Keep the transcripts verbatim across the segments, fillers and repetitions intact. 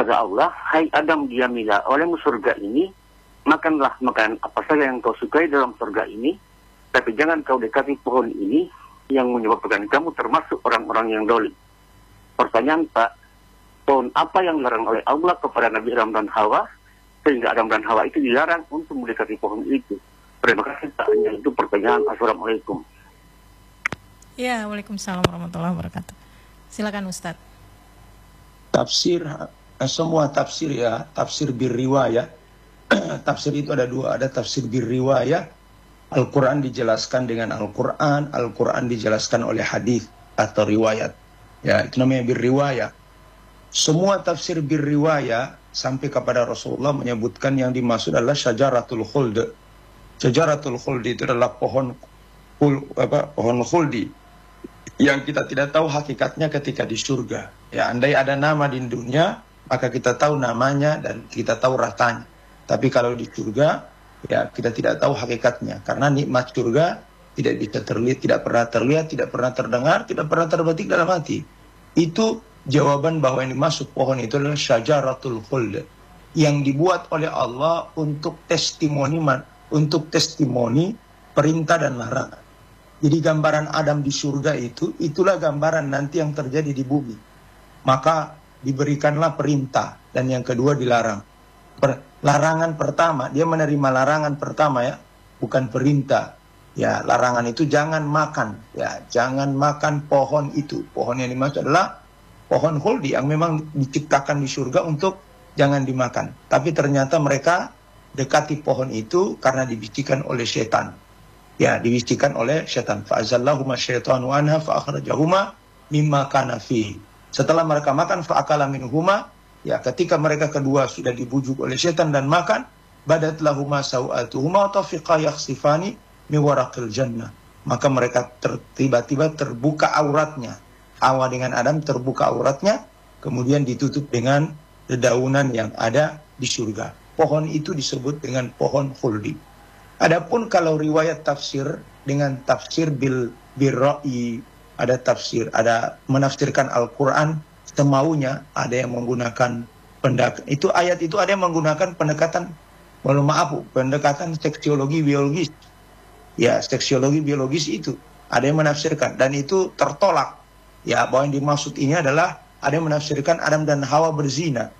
kepada Allah, hai Adam, diamilah olehmu surga ini, makanlah makanan apa saja yang kau sukai dalam surga ini, tapi jangan kau dekati pohon ini yang menyebabkan kamu termasuk orang-orang yang dolim. Pertanyaan Pak, pohon apa yang dilarang oleh Allah kepada Nabi Adam dan Hawa, sehingga Adam dan Hawa itu dilarang untuk mendekati pohon itu? Terima kasih Pak, hanya itu pertanyaan. Assalamualaikum. Ya, waalaikumsalam warahmatullahi wabarakatuh. Silakan Ustadz. Tafsir, semua tafsir ya, tafsir birriwayah. Tafsir itu ada dua, ada tafsir birriwayah. Al-Quran dijelaskan dengan Al-Quran, Al-Quran dijelaskan oleh hadis atau riwayat. Ya, itu namanya birriwayah. Semua tafsir birriwayah sampai kepada Rasulullah menyebutkan yang dimaksud adalah syajaratul khuld. Syajaratul khuld itu adalah pohon khul, apa, pohon khuldi yang kita tidak tahu hakikatnya ketika di surga. Ya, andai ada nama di dunia, maka kita tahu namanya dan kita tahu rasanya. Tapi kalau di surga, ya kita tidak tahu hakikatnya. Karena nikmat surga tidak bisa terlihat, tidak pernah terlihat, tidak pernah terdengar, tidak pernah terbetik dalam hati. Itu jawaban bahwa yang dimaksud pohon itu adalah syajaratul khuld, yang dibuat oleh Allah untuk testimoni, untuk testimoni perintah dan larangan. Jadi gambaran Adam di surga itu, itulah gambaran nanti yang terjadi di bumi. Maka diberikanlah perintah, dan yang kedua dilarang. Per, larangan pertama, dia menerima larangan pertama ya, bukan perintah. Ya, larangan itu jangan makan, ya, jangan makan pohon itu. Pohon yang dimaksud adalah pohon khuldi yang memang diciptakan di surga untuk jangan dimakan. Tapi ternyata mereka dekati pohon itu karena dibisikkan oleh setan. Ya, dibisikkan oleh setan. Fa'azallahuma syaitanu anha fa'akhrajahuma mimma kana fihi. Setelah mereka makan fa'akala minhuma, ya ketika mereka kedua sudah dibujuk oleh setan dan makan, badat lahuma sawatuhuma wa tafiqa yakhsifani min waraqil jannah. Maka mereka ter, tiba-tiba terbuka auratnya. Hawa dengan Adam terbuka auratnya, kemudian ditutup dengan dedaunan yang ada di surga. Pohon itu disebut dengan pohon khuldi. Adapun kalau riwayat tafsir dengan tafsir bil birra'i, ada tafsir, ada menafsirkan Al-Quran semaunya, ada yang menggunakan pendekatan, itu ayat itu ada yang menggunakan pendekatan, walau maaf, pendekatan seksiologi biologis. Ya, seksiologi biologis itu ada yang menafsirkan, dan itu tertolak. Ya, bahwa yang dimaksud ini adalah ada yang menafsirkan Adam dan Hawa berzina.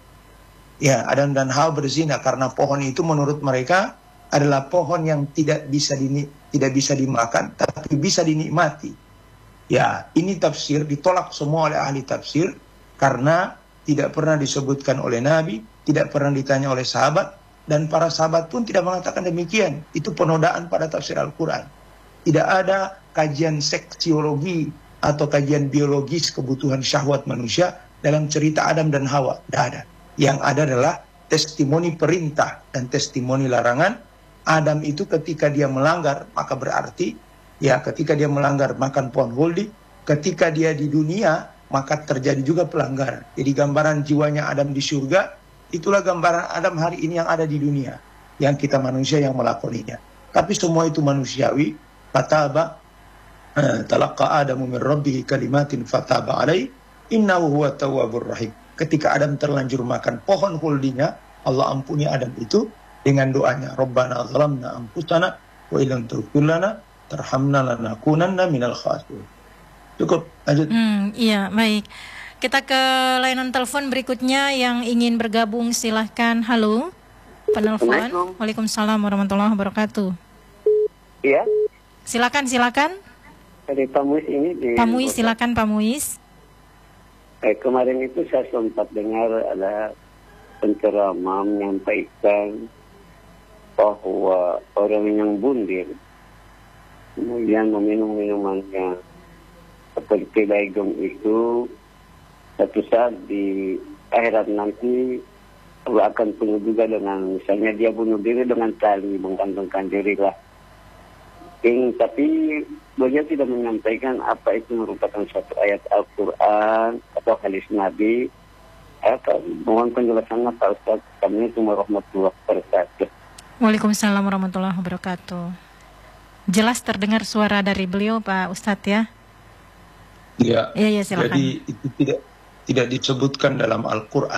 Ya, Adam dan Hawa berzina karena pohon itu menurut mereka adalah pohon yang tidak bisa dini, tidak bisa dimakan, tapi bisa dinikmati. Ya, ini tafsir ditolak semua oleh ahli tafsir karena tidak pernah disebutkan oleh Nabi, tidak pernah ditanya oleh sahabat, dan para sahabat pun tidak mengatakan demikian. Itu penodaan pada tafsir Al-Quran. Tidak ada kajian seksiologi atau kajian biologis kebutuhan syahwat manusia dalam cerita Adam dan Hawa. Tidak ada. Yang ada adalah testimoni perintah dan testimoni larangan. Adam itu ketika dia melanggar, maka berarti, ya ketika dia melanggar makan pohon khuldi, ketika dia di dunia, maka terjadi juga pelanggaran. Jadi gambaran jiwanya Adam di surga, itulah gambaran Adam hari ini yang ada di dunia. Yang kita manusia yang melakoninya. Tapi semua itu manusiawi. Fataba, talaqqa Adamu min rabbihi kalimatin fataba alaih, innahu huwa tawwabur rahim. Ketika Adam terlanjur makan pohon khuldinya, Allah ampuni Adam itu dengan doanya, Rabbana zalamna anfusana wa illam taghfir lana tarhamna lanakunanna minal khasirin. Cukup, lanjut. Hmm, iya, baik. Kita ke layanan telepon berikutnya yang ingin bergabung, silahkan. Halo, penelpon. Waalaikumsalam warahmatullahi wabarakatuh. Iya. Silakan, silakan. Dari Pak Muiz ini. Di Pak Muiz, silakan Pak Muiz. Eh, kemarin itu saya sempat dengar ada penceramah menyampaikan bahwa orang yang bundir kemudian meminum minuman yang seperti daigong itu satu saat di akhirat nanti Allah akan penuh juga dengan, misalnya dia bunuh diri dengan tali, menggantungkan diri lah. Ing, tapi beliau tidak menyampaikan apa itu merupakan satu ayat Al-Quran atau hadis Nabi. Apa, mohon penjelasannya Pak Ustaz. Assalamualaikum warahmatullahi wabarakatuh. Waalaikumsalam warahmatullahi wabarakatuh. Jelas terdengar suara dari beliau Pak Ustadz ya? Ya, ya, ya silakan. Jadi itu tidak tidak disebutkan dalam Al-Quran.